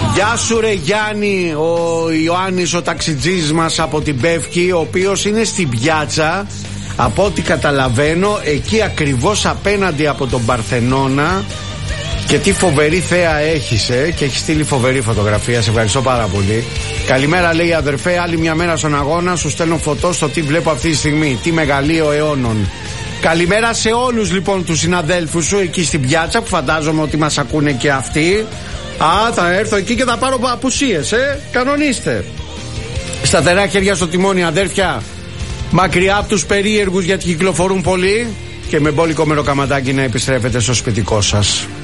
Γεια σου ρε Γιάννη, ο Ιωάννης ο ταξιτζής μας από την Πεύκη, ο οποίος είναι στην πιάτσα, από ό,τι καταλαβαίνω, εκεί ακριβώς απέναντι από τον Παρθενώνα. Και τι φοβερή θέα έχεις, και έχει στείλει φοβερή φωτογραφία. Σε ευχαριστώ πάρα πολύ. Καλημέρα, λέει αδερφέ. Άλλη μια μέρα στον αγώνα. Σου στέλνω φωτό στο τι βλέπω αυτή τη στιγμή. Τι μεγαλείο αιώνων. Καλημέρα σε όλους λοιπόν τους συναδέλφους σου εκεί στην πιάτσα, που φαντάζομαι ότι μας ακούνε και αυτοί. Θα έρθω εκεί και θα πάρω απουσίες, κανονίστε. Σταθερά χέρια στο τιμόνι, αδέρφια. Μακριά από τους περίεργους, γιατί κυκλοφορούν πολύ. Και με μπόλικο μεροκαματάκι να επιστρέφετε στο σπιτικό σας.